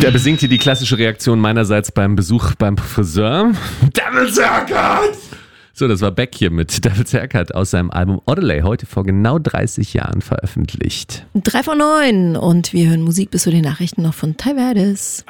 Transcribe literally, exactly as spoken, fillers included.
Da besingt hier die klassische Reaktion meinerseits beim Besuch beim Friseur. Devil's Haircut! So, das war Beck hier mit Devil's Haircut aus seinem Album Odelay, heute vor genau dreißig Jahren veröffentlicht. Drei von neun und wir hören Musik bis zu den Nachrichten noch von Ty Verdes.